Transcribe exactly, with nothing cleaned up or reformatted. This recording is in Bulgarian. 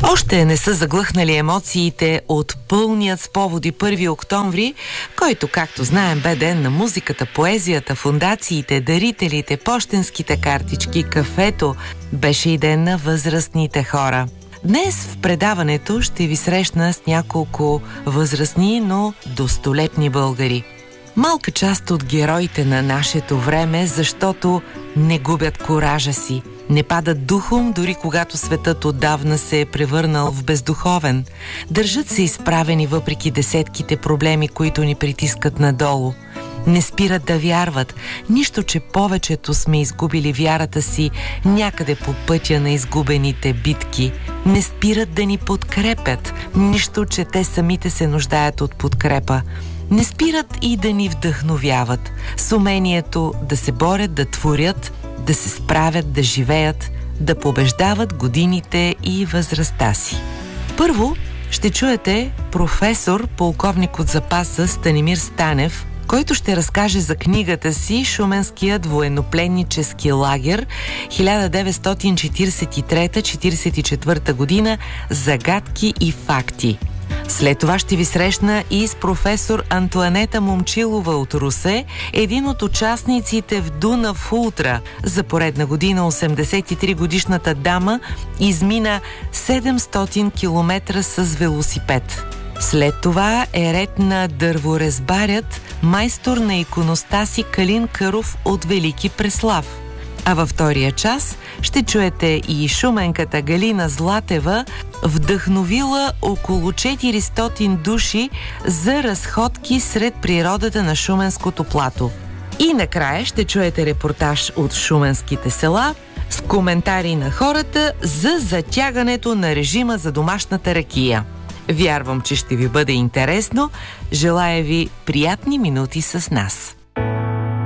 Още не са заглъхнали емоциите от пълният с поводи първи октомври, който, както знаем, бе ден на музиката, поезията, фондациите, дарителите, пощенските картички, кафето. Беше и ден на възрастните хора. Днес в предаването ще ви срещна с няколко възрастни, но достолепни българи. Малка част от героите на нашето време, защото не губят коража си, не падат духом, дори когато светът отдавна се е превърнал в бездуховен. Държат се изправени въпреки десетките проблеми, които ни притискат надолу. Не спират да вярват, нищо, че повечето сме изгубили вярата си някъде по пътя на изгубените битки. Не спират да ни подкрепят, нищо, че те самите се нуждаят от подкрепа. Не спират и да ни вдъхновяват с умението да се борят, да творят, да се справят, да живеят, да побеждават годините и възрастта си. Първо ще чуете професор, полковник от запаса Станимир Станев, който ще разкаже за книгата си "Шуменският военнопленнически лагер хиляда деветстотин четиридесет и трета - четиридесет и четвърта година. Загадки и факти". След това ще ви срещна и с професор Антоанета Момчилова от Русе, един от участниците в Дунав Ултра. За поредна година осемдесет и три годишната дама измина седемстотин километра с велосипед. След това е ред на дърворезбарят, майстор на иконостаси Калин Каров от Велики Преслав. А във втория час ще чуете и шуменката Галина Златева, вдъхновила около четиристотин души за разходки сред природата на Шуменското плато. И накрая ще чуете репортаж от шуменските села с коментари на хората за затягането на режима за домашната ракия. Вярвам, че ще ви бъде интересно. Желая ви приятни минути с нас.